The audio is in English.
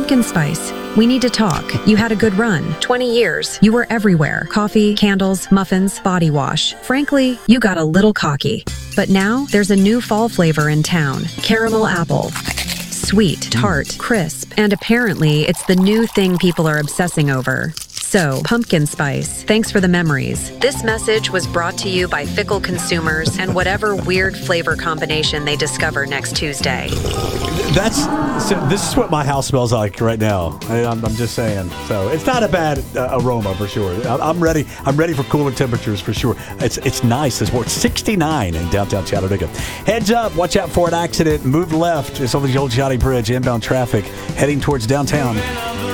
Pumpkin Spice, we need to talk. You had a good run. 20 years. You were everywhere. Coffee, candles, muffins, body wash. Frankly, you got a little cocky. But now, there's a new fall flavor in town. Caramel apple. Sweet, tart, crisp, and apparently it's the new thing people are obsessing over. So, Pumpkin Spice, thanks for the memories. This message was brought to you by fickle consumers and whatever weird flavor combination they discover next Tuesday. This is what my house smells like right now. I'm just saying. So it's not a bad aroma for sure. I'm ready. I'm ready for cooler temperatures for sure. It's nice. It's 69 in downtown Chattanooga. Heads up! Watch out for an accident. Move left. It's over the old Shotty Bridge. Inbound traffic heading towards downtown.